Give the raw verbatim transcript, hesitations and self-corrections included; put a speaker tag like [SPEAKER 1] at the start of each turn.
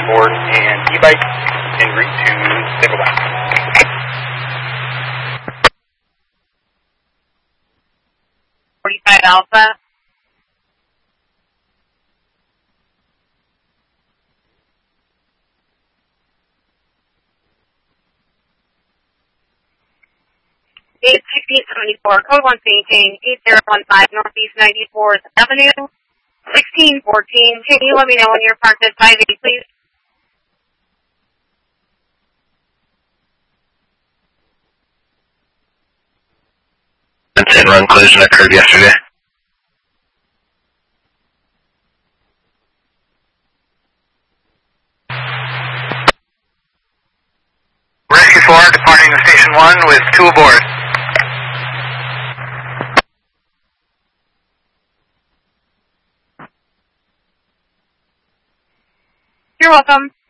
[SPEAKER 1] board and e-bike en route to Nickelback.
[SPEAKER 2] forty-five Alpha. eight sixty seventy-four, code one maintain, eight zero one five Northeast ninety-fourth Avenue, sixteen fourteen. Can you let me know when you're parked at five eight, please?
[SPEAKER 3] An in-run collision occurred yesterday.
[SPEAKER 4] Rescue four departing the station one with two aboard.
[SPEAKER 2] You're welcome.